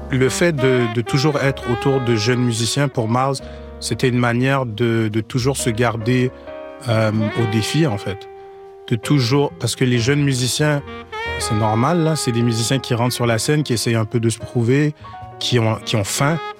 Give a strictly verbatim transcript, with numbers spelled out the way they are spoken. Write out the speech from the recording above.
le fait de, de toujours être autour de jeunes musiciens, pour Miles, c'était une manière de, de toujours se garder euh, au défi, en fait. De toujours... Parce que les jeunes musiciens, c'est normal, là, c'est des musiciens qui rentrent sur la scène, qui essayent un peu de se prouver, qui ont, qui ont faim.